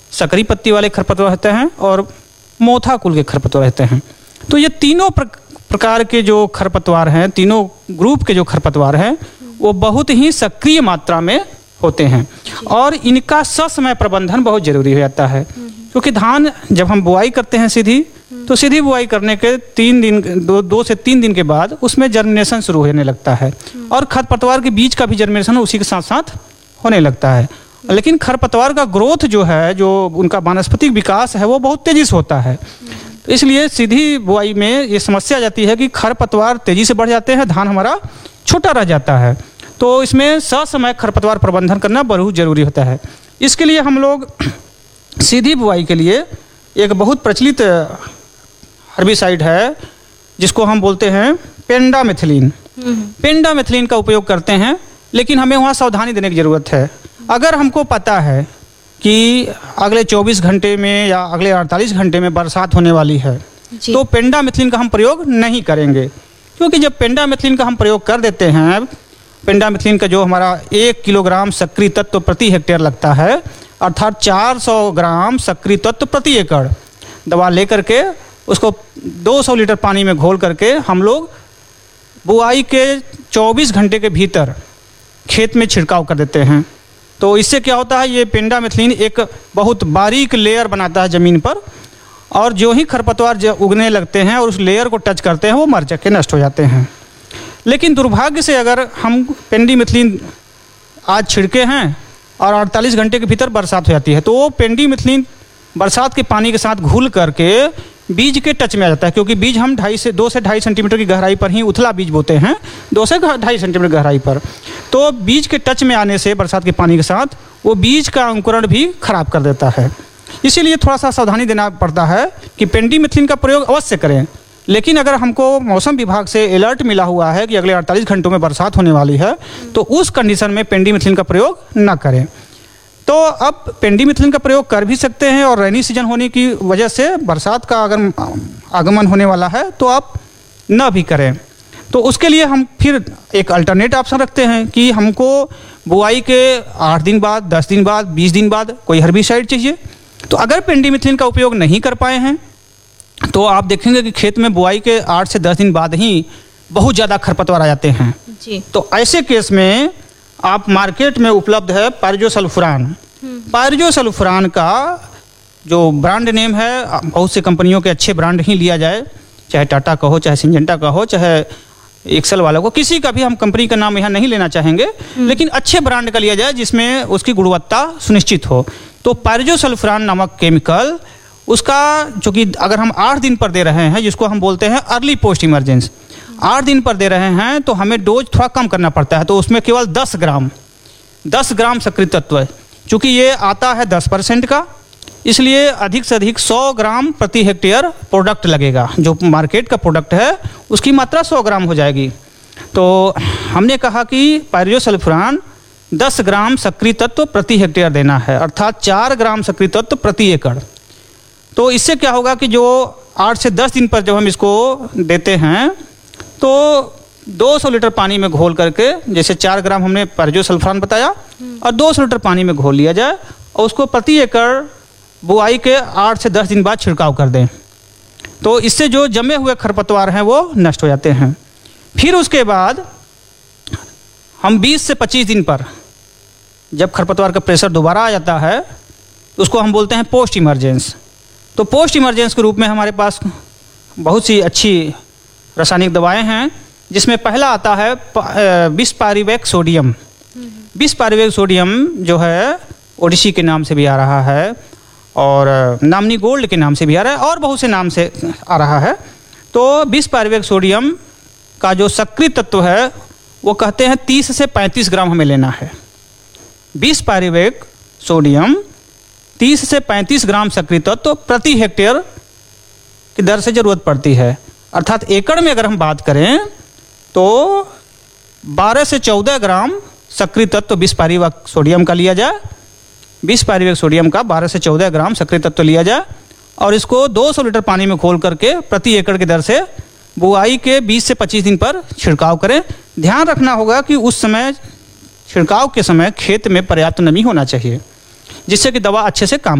सकरी पत्ती वाले खरपतवार रहते हैं और मोथा कुल के खरपतवार रहते हैं। तो ये तीनों प्रकार के जो खरपतवार हैं, तीनों ग्रुप के जो खरपतवार हैं, वो बहुत ही सक्रिय मात्रा में होते हैं और इनका ससमय प्रबंधन बहुत जरूरी हो जाता है। क्योंकि धान जब हम बुआई करते हैं सीधी, तो सीधी बुआई करने के 2 से 3 दिन के बाद उसमें जर्मिनेशन शुरू होने लगता है और खरपतवार के बीज का भी जर्मिनेशन उसी के साथ साथ होने लगता है। लेकिन खरपतवार का ग्रोथ जो है, जो उनका वानस्पतिक विकास है, वो बहुत तेजी से होता है। तो इसलिए सीधी बुआई में ये समस्या आ जाती है कि खरपतवार तेजी से बढ़ जाते हैं, धान हमारा छोटा रह जाता है। तो इसमें ससमय खरपतवार प्रबंधन करना बहुत जरूरी होता है। इसके लिए हम लोग सीधी बुआई के लिए एक बहुत प्रचलित हर्बिसाइड है जिसको हम बोलते हैं पेंडामेथिलीन। पेंडामेथिलीन का उपयोग करते हैं, लेकिन हमें वहाँ सावधानी देने की ज़रूरत है। अगर हमको पता है कि अगले 24 घंटे में या अगले 48 घंटे में बरसात होने वाली है, तो पेंडामेथिलीन का हम प्रयोग नहीं करेंगे। क्योंकि जब पेंडामेथिलीन का हम प्रयोग कर देते हैं, पेंडामेथिलीन का जो हमारा 1 किलोग्राम सक्रिय तत्व प्रति हेक्टेयर लगता है, अर्थात 400 ग्राम सक्रिय तत्व प्रति एकड़ दवा लेकर के उसको 200 लीटर पानी में घोल करके हम लोग बुआई के 24 घंटे के भीतर खेत में छिड़काव कर देते हैं। तो इससे क्या होता है, ये पेंडामेथिलीन एक बहुत बारीक लेयर बनाता है ज़मीन पर, और जो ही खरपतवार उगने लगते हैं और उस लेयर को टच करते हैं, वो मर के नष्ट हो जाते हैं। लेकिन दुर्भाग्य से अगर हम पेंडामेथिलीन आज छिड़के हैं और 48 घंटे के भीतर बरसात हो जाती है, तो वो पेंडामेथिलीन बरसात के पानी के साथ घुल करके बीज के टच में आ जाता है। क्योंकि बीज हम 2 से 2.5 सेंटीमीटर की गहराई पर ही उथला बीज बोते हैं, 2 से 2.5 सेंटीमीटर गहराई पर। तो बीज के टच में आने से बरसात के पानी के साथ वो बीज का अंकुरण भी खराब कर देता है। इसीलिए थोड़ा सा सावधानी देना पड़ता है कि पेंडामेथिलीन का प्रयोग अवश्य करें। लेकिन अगर हमको मौसम विभाग से अलर्ट मिला हुआ है कि अगले 48 घंटों में बरसात होने वाली है, तो उस कंडीशन में पेंडामेथिलीन का प्रयोग ना करें। तो अब पेंडामेथिलीन का प्रयोग कर भी सकते हैं, और रेनी सीजन होने की वजह से बरसात का अगर आगमन होने वाला है तो आप न भी करें। तो उसके लिए हम फिर एक अल्टरनेट ऑप्शन रखते हैं कि हमको बुआई के 8 दिन बाद, 10 दिन बाद, 20 दिन बाद कोई हर्बिसाइड चाहिए। तो अगर पेंडामेथिलीन का उपयोग नहीं कर पाए हैं, तो आप देखेंगे कि खेत में बुआई के 8 से 10 दिन बाद ही बहुत ज़्यादा खरपतवार आ जाते हैं जी। तो ऐसे केस में आप मार्केट में उपलब्ध है पायरजोसल्फुरान। पायरजोसल्फुरान का जो ब्रांड नेम है, बहुत से कंपनियों के अच्छे ब्रांड ही लिया जाए, चाहे टाटा का हो, चाहे सिंजेंटा का हो, चाहे एक्सेल वालों को, किसी का भी हम कंपनी का नाम यहाँ नहीं लेना चाहेंगे, लेकिन अच्छे ब्रांड का लिया जाए जिसमें उसकी गुणवत्ता सुनिश्चित हो। तो पायरजोसल्फुरान नामक केमिकल, उसका चूँकि अगर हम 8 दिन पर दे रहे हैं, जिसको हम बोलते हैं अर्ली पोस्ट इमरजेंस, 8 दिन पर दे रहे हैं, तो हमें डोज थोड़ा कम करना पड़ता है। तो उसमें केवल 10 ग्राम सक्रिय तत्व, चूँकि ये आता है 10% का, इसलिए अधिक से अधिक 100 ग्राम प्रति हेक्टेयर प्रोडक्ट लगेगा। जो मार्केट का प्रोडक्ट है उसकी मात्रा 100 ग्राम हो जाएगी। तो हमने कहा कि पायरजोसल्फुरान 10 ग्राम सक्रिय तत्व प्रति हेक्टेयर देना है, अर्थात 4 ग्राम सक्रिय तत्व प्रति एकड़। तो इससे क्या होगा कि जो 8 से 10 दिन पर जब हम इसको देते हैं, तो 200 लीटर पानी में घोल करके, जैसे 4 ग्राम हमने पायरजोसल्फुरान बताया, और 200 लीटर पानी में घोल लिया जाए और उसको प्रति एकड़ बुआई के 8 से 10 दिन बाद छिड़काव कर दें। तो इससे जो जमे हुए खरपतवार हैं वो नष्ट हो जाते हैं। फिर उसके बाद हम 20 से 25 दिन पर जब खरपतवार का प्रेशर दोबारा आ जाता है, उसको हम बोलते हैं पोस्ट इमरजेंस। तो पोस्ट इमरजेंस के रूप में हमारे पास बहुत सी अच्छी रासायनिक दवाएं हैं, जिसमें पहला आता है बिसपायरिवेक सोडियम। बिसपायरिवेक सोडियम जो है ओडिसी के नाम से भी आ रहा है, और नामनी गोल्ड के नाम से भी आ रहा है, और बहुत से नाम से आ रहा है। तो बिसपायरिवेक सोडियम का जो सक्रिय तत्व है वो कहते हैं 30 से 35 ग्राम हमें लेना है। बिसपायरिवेक सोडियम 30 से 35 ग्राम सक्रिय तत्व प्रति हेक्टेयर की दर से ज़रूरत पड़ती है। अर्थात एकड़ में अगर हम बात करें तो 12 से 14 ग्राम सक्रिय तत्व बिसपायरिवेक सोडियम का लिया जाए। बिसपायरिवेक सोडियम का 12 से 14 ग्राम सक्रिय तत्व लिया जाए और इसको 200 लीटर पानी में घोल करके प्रति एकड़ की दर से बुआई के 20 से 25 दिन पर छिड़काव करें। ध्यान रखना होगा कि उस समय छिड़काव के समय खेत में पर्याप्त नमी होना चाहिए, जिससे कि दवा अच्छे से काम